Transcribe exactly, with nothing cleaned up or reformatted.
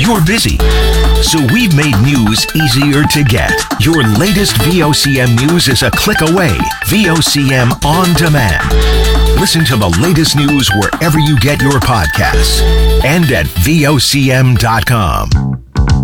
you're busy. So we've made news easier to get. Your latest V O C M news is a click away. V O C M On Demand. Listen to the latest news wherever you get your podcasts and at V O C M dot com.